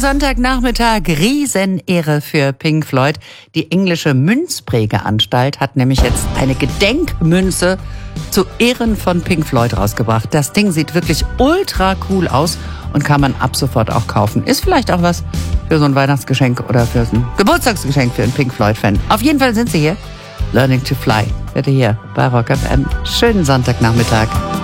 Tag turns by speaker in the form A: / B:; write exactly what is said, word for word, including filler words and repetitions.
A: Sonntagnachmittag, Riesenehre für Pink Floyd. Die englische Münzprägeanstalt hat nämlich jetzt eine Gedenkmünze zu Ehren von Pink Floyd rausgebracht. Das Ding sieht wirklich ultra cool aus und kann man ab sofort auch kaufen. Ist vielleicht auch was für so ein Weihnachtsgeschenk oder für so ein Geburtstagsgeschenk für einen Pink Floyd-Fan. Auf jeden Fall sind sie hier. Learning to Fly. Bitte hier bei Rock F M. Schönen Sonntagnachmittag.